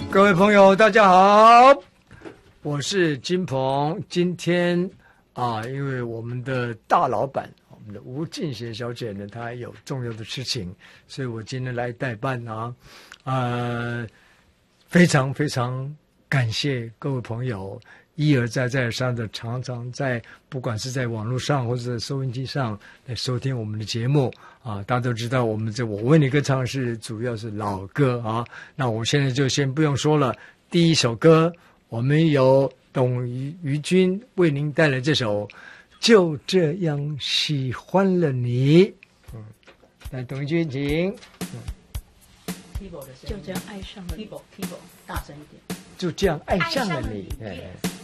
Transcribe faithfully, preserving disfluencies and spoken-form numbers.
各位朋友大家好，我是金鹏。今天啊，因为我们的大老板我们的吴静贤小姐呢，她有重要的事情，所以我今天来代班啊。呃，非常非常感谢各位朋友一而再再而三的常常在不管是在网络上或者收音机上来收听我们的节目啊。大家都知道我们这我为你歌唱是主要是老歌啊，那我现在就先不用说了。第一首歌我们由董于于君为您带来这首就这样喜欢了你。嗯，来董于君请。嗯， 就这样爱上了你， keyboard keyboard 大声一点， 就这样爱上了你。哎。